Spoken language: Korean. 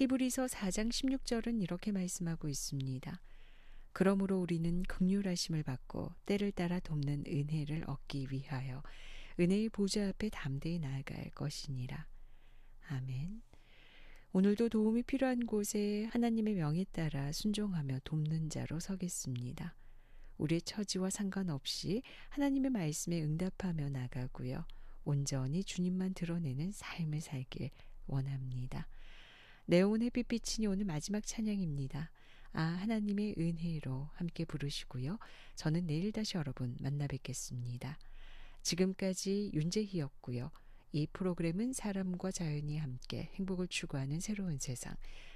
히브리서 4장 16절은 이렇게 말씀하고 있습니다. 그러므로 우리는 긍휼하심을 받고 때를 따라 돕는 은혜를 얻기 위하여 은혜의 보좌 앞에 담대히 나아갈 것이니라. 아멘. 오늘도 도움이 필요한 곳에 하나님의 명에 따라 순종하며 돕는 자로 서겠습니다. 우리의 처지와 상관없이 하나님의 말씀에 응답하며 나가고요. 온전히 주님만 드러내는 삶을 살길 원합니다. 네온 햇빛비치니 오늘 마지막 찬양입니다. 하나님의 은혜로 함께 부르시고요. 저는 내일 다시 여러분 만나 뵙겠습니다. 지금까지 윤재희였고요. 이 프로그램은 사람과 자연이 함께 행복을 추구하는 새로운 세상